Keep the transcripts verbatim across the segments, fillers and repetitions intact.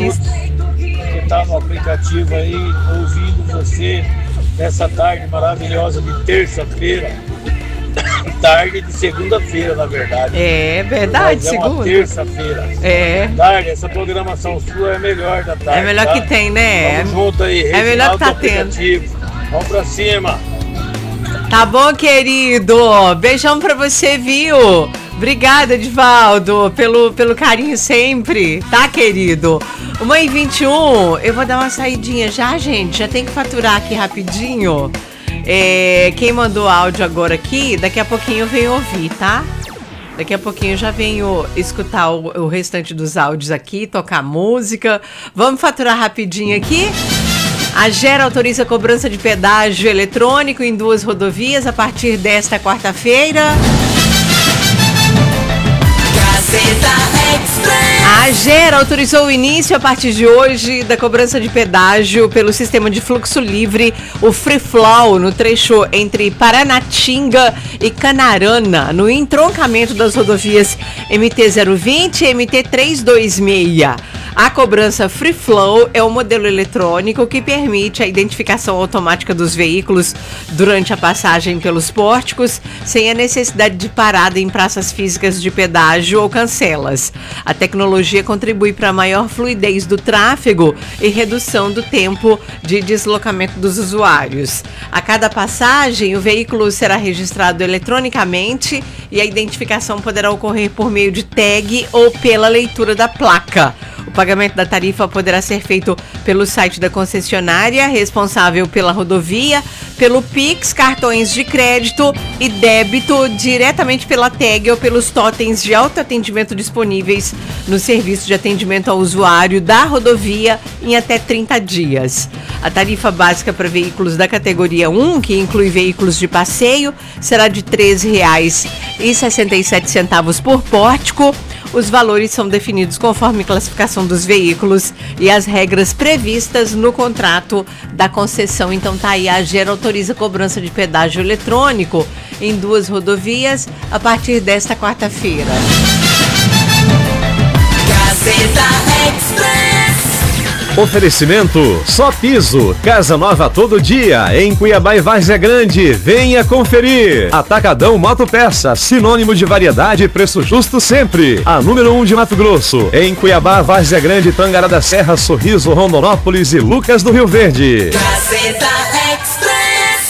demais. Que tá no aplicativo aí, ouvindo você nessa tarde maravilhosa de terça-feira. Tarde de segunda-feira, na verdade. É verdade, Mas é segunda. uma terça-feira. É. Tarde, essa programação sua é a melhor da tarde. É melhor tá? que tem, né? Vamos junto aí. É melhor que tá tendo. Vamos pra cima. Tá bom, querido. Beijão pra você, viu? Obrigada, Edivaldo, pelo, pelo carinho sempre, tá, querido? uma e vinte e um, eu vou dar uma saidinha já, gente. Já tem que faturar aqui rapidinho. É, quem mandou áudio agora aqui, daqui a pouquinho eu venho ouvir, tá? Daqui a pouquinho eu já venho escutar o, o restante dos áudios aqui, tocar música. Vamos faturar rapidinho aqui? A Gera autoriza a cobrança de pedágio eletrônico em duas rodovias a partir desta quarta-feira. A Gera autorizou o início a partir de hoje da cobrança de pedágio pelo sistema de fluxo livre, o Free Flow, no trecho entre Paranatinga e Canarana, no entroncamento das rodovias M T zero vinte e M T trezentos e vinte e seis. A cobrança Free Flow é um modelo eletrônico que permite a identificação automática dos veículos durante a passagem pelos pórticos, sem a necessidade de parada em praças físicas de pedágio ou cancelas. A tecnologia contribui para a maior fluidez do tráfego e redução do tempo de deslocamento dos usuários. A cada passagem, o veículo será registrado eletronicamente e a identificação poderá ocorrer por meio de tag ou pela leitura da placa. O pagamento da tarifa poderá ser feito pelo site da concessionária responsável pela rodovia, pelo Pix, cartões de crédito e débito diretamente pela tag ou pelos totens de autoatendimento disponíveis no serviço de atendimento ao usuário da rodovia em até trinta dias. A tarifa básica para veículos da categoria um, que inclui veículos de passeio, será de treze reais e sessenta e sete centavos por pórtico. Os valores são definidos conforme classificação dos veículos e as regras previstas no contrato da concessão. Então tá aí, a Gera autoriza a cobrança de pedágio eletrônico em duas rodovias a partir desta quarta-feira. Gazeta Express. Oferecimento Só Piso, casa nova todo dia, em Cuiabá e Várzea Grande. Venha conferir. Atacadão Moto Peça, sinônimo de variedade e preço justo sempre. A número um de Mato Grosso, em Cuiabá, Várzea Grande, Tangará da Serra, Sorriso, Rondonópolis e Lucas do Rio Verde. Gazeta Express.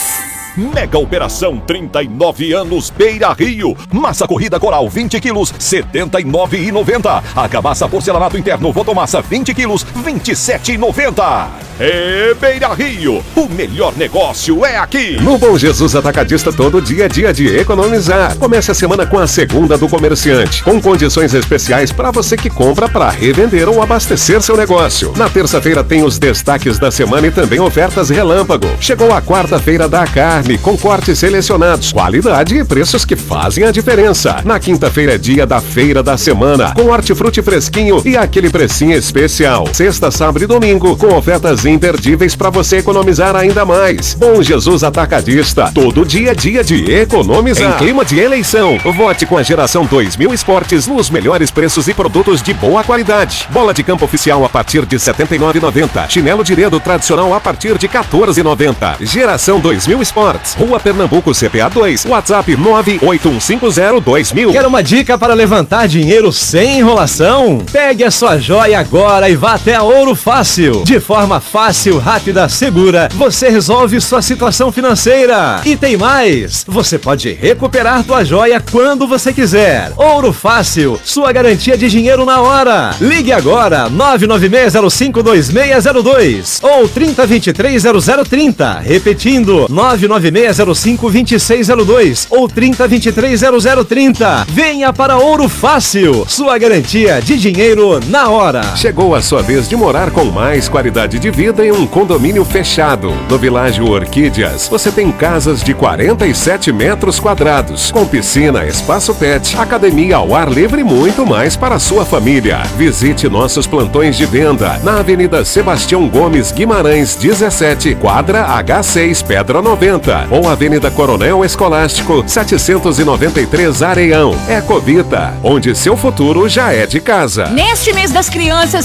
Mega Operação trinta e nove anos Beira Rio. Massa corrida coral vinte quilos, setenta e nove reais e noventa centavos. Argamassa porcelanato interno Votomassa vinte quilos, vinte e sete reais e noventa centavos. É Beira Rio, o melhor negócio é aqui. No Bom Jesus Atacadista, todo dia é dia de economizar. Comece a semana com a segunda do comerciante, com condições especiais para você que compra para revender ou abastecer seu negócio. Na terça-feira tem os destaques da semana e também ofertas relâmpago. Chegou a quarta-feira da carne, com cortes selecionados, qualidade e preços que fazem a diferença. Na quinta-feira é dia da feira da semana, com hortifruti fresquinho e aquele precinho especial. Sexta, sábado e domingo, com ofertas imperdíveis para você economizar ainda mais. Bom Jesus Atacadista, todo dia é dia de economizar. Em clima de eleição, vote com a Geração dois mil Esportes nos melhores preços e produtos de boa qualidade. Bola de campo oficial a partir de setenta e nove reais e noventa centavos. Chinelo de dedo tradicional a partir de quatorze reais e noventa centavos. Geração dois mil Esportes, Rua Pernambuco, C P A dois, WhatsApp nove oito um cinco zero dois mil. Quer uma dica para levantar dinheiro sem enrolação? Pegue a sua joia agora e vá até a Ouro Fácil. De forma fácil, rápida, segura, você resolve sua situação financeira. E tem mais, você pode recuperar tua joia quando você quiser. Ouro Fácil, sua garantia de dinheiro na hora. Ligue agora, nove nove seis zero cinco dois seis zero dois ou trinta, vinte e três, zero zero trinta. Repetindo, nove nove seis zero cinco dois seis zero dois ou trinta, vinte e três, zero zero trinta. Venha para Ouro Fácil, sua garantia de dinheiro na hora. Chegou a sua vez de morar com mais qualidade de vida em um condomínio fechado. No Világio Orquídeas, você tem casas de quarenta e sete metros quadrados, com piscina, espaço pet, academia ao ar livre e muito mais para a sua família. Visite nossos plantões de venda na Avenida Sebastião Gomes Guimarães, dezessete, quadra H seis, Pedra noventa, ou Avenida Coronel Escolástico, setecentos e noventa e três, Areião. Ecovita, onde seu futuro já é de casa. Neste mês das crianças,